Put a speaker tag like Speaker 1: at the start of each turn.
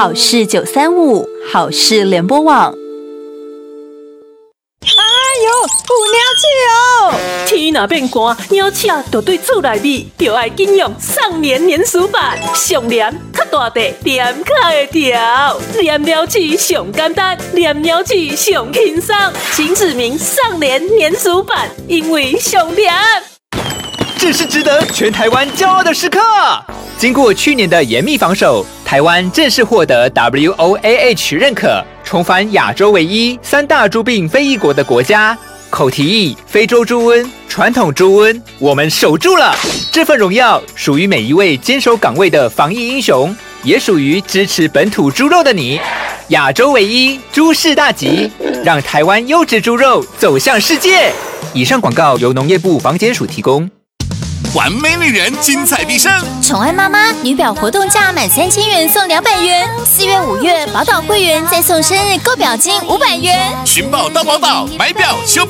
Speaker 1: 好事935，好事联播网。
Speaker 2: 有鸟气哦！天若变寒，鸟鼠就对厝内面就要紧用上联粘鼠板，上粘较大地，粘较会条，粘鸟鼠上简单，粘鸟鼠上轻松，请指明上联粘鼠板，因为上粘。
Speaker 3: 这是值得全台湾骄傲的时刻。经过去年的严密防守，台湾正式获得 WOAH 认可，重返亚洲唯一3大猪病非裔国的国家。口蹄疫、非洲猪瘟、传统猪瘟，我们守住了。这份荣耀属于每一位坚守岗位的防疫英雄，也属于支持本土猪肉的你。亚洲唯一猪市大集，让台湾优质猪肉走向世界。以上广告由农业部防检署提供。
Speaker 4: 完美女人精彩必胜，
Speaker 5: 宠爱妈妈女表活动价满3000元送200元，4月5月宝岛会员再送生日购表金500元。
Speaker 4: 寻宝到宝岛，买表修表。